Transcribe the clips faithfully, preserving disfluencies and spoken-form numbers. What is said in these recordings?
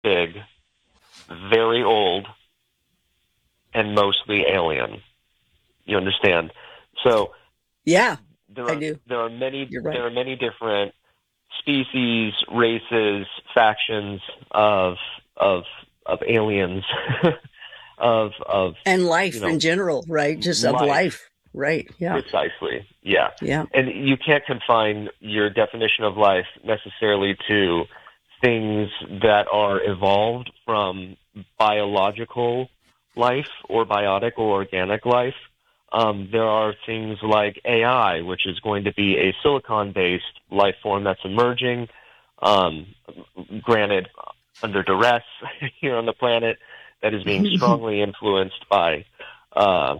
big, very old, and mostly alien. You understand? So Yeah, there I are do. there are many You're right. there are many different species, races, factions of of of aliens of of And you life in know general, right? Just of life. life. Right. Yeah. Precisely. Yeah. Yeah. And you can't confine your definition of life necessarily to things that are evolved from biological life or biotic or organic life. Um, there are things like A I, which is going to be a silicon-based life form that's emerging, um, granted under duress here on the planet, that is being strongly influenced by uh,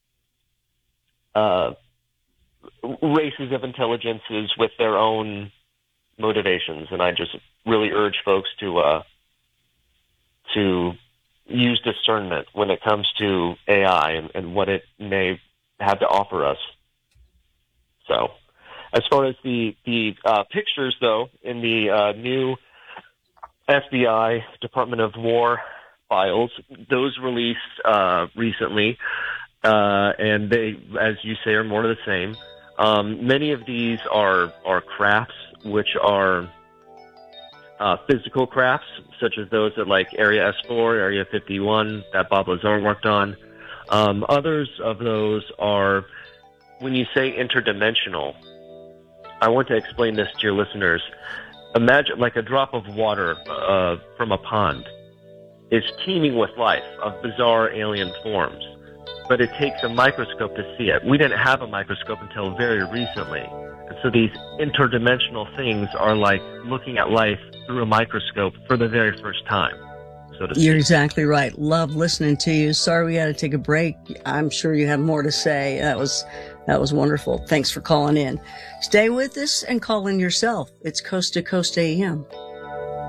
uh, races of intelligences with their own motivations, and I just really urge folks to uh, to use discernment when it comes to A I and, and what it may have to offer us. So, as far as the the uh, pictures, though, in the uh, new F B I Department of War files, those released uh, recently, uh, and they, as you say, are more of the same. Um, many of these are are crafts, which are uh, physical crafts, such as those at like Area S four, Area fifty-one that Bob Lazar worked on. Um, others of those are, when you say interdimensional, I want to explain this to your listeners. Imagine like a drop of water uh, from a pond is teeming with life of bizarre alien forms, but it takes a microscope to see it. We didn't have a microscope until very recently. And so these interdimensional things are like looking at life through a microscope for the very first time, so to speak. You're exactly right. Love listening to you. Sorry we had to take a break. I'm sure you have more to say. That was that was wonderful. Thanks for calling in. Stay with us and call in yourself. It's Coast to Coast A M.